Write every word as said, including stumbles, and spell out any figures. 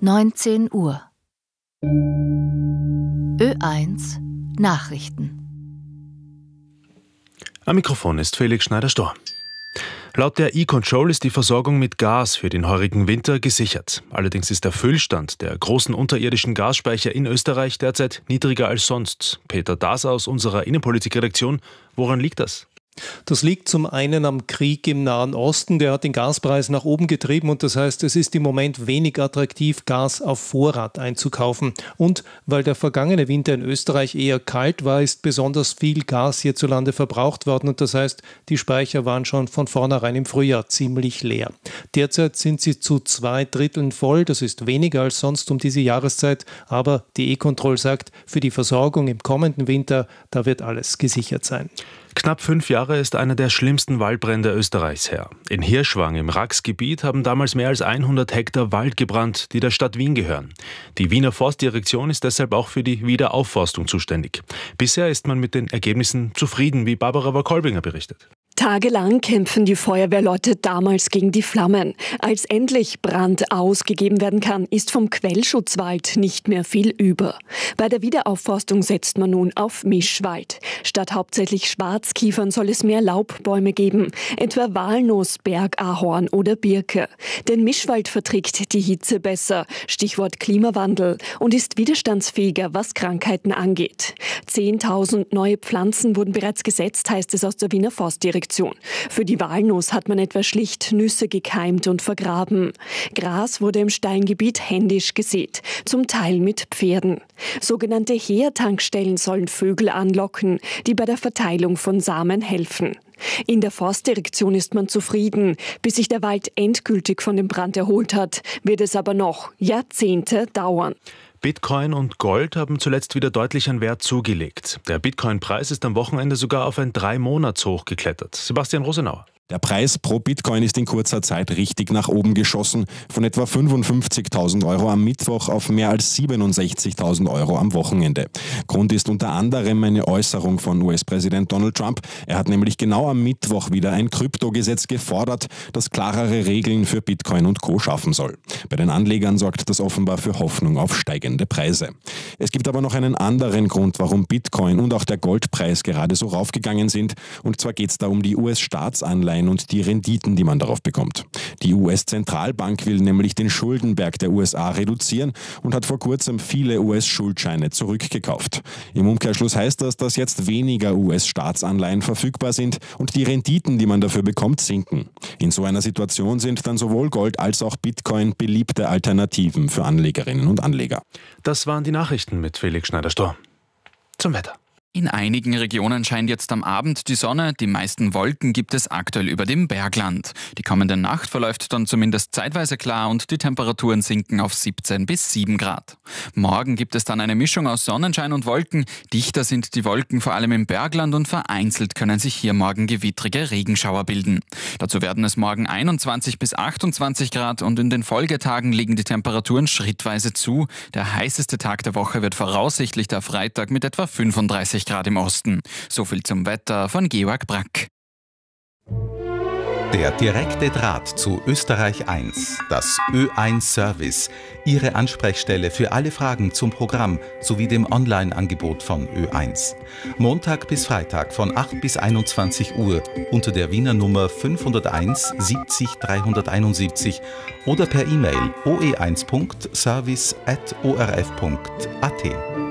neunzehn Uhr. Ö eins Nachrichten. Am Mikrofon ist Felix Schneider-Storr. Laut der E-Control ist die Versorgung mit Gas für den heurigen Winter gesichert. Allerdings ist der Füllstand der großen unterirdischen Gasspeicher in Österreich derzeit niedriger als sonst. Peter Daas aus unserer Innenpolitik-Redaktion. Woran liegt das? Das liegt zum einen am Krieg im Nahen Osten, der hat den Gaspreis nach oben getrieben und das heißt, es ist im Moment wenig attraktiv, Gas auf Vorrat einzukaufen. Und weil der vergangene Winter in Österreich eher kalt war, ist besonders viel Gas hierzulande verbraucht worden und das heißt, die Speicher waren schon von vornherein im Frühjahr ziemlich leer. Derzeit sind sie zu zwei Dritteln voll, das ist weniger als sonst um diese Jahreszeit, aber die E-Control sagt, für die Versorgung im kommenden Winter, da wird alles gesichert sein. Knapp fünf Jahre ist einer der schlimmsten Waldbrände Österreichs her. In Hirschwang im Rax-Gebiet haben damals mehr als hundert Hektar Wald gebrannt, die der Stadt Wien gehören. Die Wiener Forstdirektion ist deshalb auch für die Wiederaufforstung zuständig. Bisher ist man mit den Ergebnissen zufrieden, wie Barbara Wakolbinger berichtet. Tagelang kämpfen die Feuerwehrleute damals gegen die Flammen. Als endlich Brand ausgegeben werden kann, ist vom Quellschutzwald nicht mehr viel über. Bei der Wiederaufforstung setzt man nun auf Mischwald. Statt hauptsächlich Schwarzkiefern soll es mehr Laubbäume geben, etwa Walnuss, Bergahorn oder Birke. Denn Mischwald verträgt die Hitze besser, Stichwort Klimawandel, und ist widerstandsfähiger, was Krankheiten angeht. zehntausend neue Pflanzen wurden bereits gesetzt, heißt es aus der Wiener Forstdirektion. Für die Walnuss hat man etwa schlicht Nüsse gekeimt und vergraben. Gras wurde im Steingebiet händisch gesät, zum Teil mit Pferden. Sogenannte Heertankstellen sollen Vögel anlocken, die bei der Verteilung von Samen helfen. In der Forstdirektion ist man zufrieden. Bis sich der Wald endgültig von dem Brand erholt hat, wird es aber noch Jahrzehnte dauern. Bitcoin und Gold haben zuletzt wieder deutlich an Wert zugelegt. Der Bitcoin-Preis ist am Wochenende sogar auf ein Drei-Monats-Hoch geklettert. Sebastian Rosenauer. Der Preis pro Bitcoin ist in kurzer Zeit richtig nach oben geschossen, von etwa fünfundfünfzigtausend Euro am Mittwoch auf mehr als siebenundsechzigtausend Euro am Wochenende. Grund ist unter anderem eine Äußerung von U S-Präsident Donald Trump. Er hat nämlich genau am Mittwoch wieder ein Kryptogesetz gefordert, das klarere Regeln für Bitcoin und Co. schaffen soll. Bei den Anlegern sorgt das offenbar für Hoffnung auf steigende Preise. Es gibt aber noch einen anderen Grund, warum Bitcoin und auch der Goldpreis gerade so raufgegangen sind. Und zwar geht es da um die U S-Staatsanleihen und die Renditen, die man darauf bekommt. Die U S-Zentralbank will nämlich den Schuldenberg der U S A reduzieren und hat vor kurzem viele U S-Schuldscheine zurückgekauft. Im Umkehrschluss heißt das, dass jetzt weniger U S-Staatsanleihen verfügbar sind und die Renditen, die man dafür bekommt, sinken. In so einer Situation sind dann sowohl Gold als auch Bitcoin beliebte Alternativen für Anlegerinnen und Anleger. Das waren die Nachrichten mit Felix Schneider-Storr. Zum Wetter. In einigen Regionen scheint jetzt am Abend die Sonne, die meisten Wolken gibt es aktuell über dem Bergland. Die kommende Nacht verläuft dann zumindest zeitweise klar und die Temperaturen sinken auf siebzehn bis sieben Grad. Morgen gibt es dann eine Mischung aus Sonnenschein und Wolken. Dichter sind die Wolken vor allem im Bergland und vereinzelt können sich hier morgen gewittrige Regenschauer bilden. Dazu werden es morgen einundzwanzig bis achtundzwanzig Grad und in den Folgetagen legen die Temperaturen schrittweise zu. Der heißeste Tag der Woche wird voraussichtlich der Freitag mit etwa fünfunddreißig Grad im Osten. So viel zum Wetter von Georg Brack. Der direkte Draht zu Österreich eins, das Ö eins Service, Ihre Ansprechstelle für alle Fragen zum Programm sowie dem Online-Angebot von Ö eins. Montag bis Freitag von acht bis einundzwanzig Uhr unter der Wiener Nummer fünfhunderteins siebzig dreihunderteinundsiebzig oder per E-Mail o e eins punkt service at o r f punkt a t.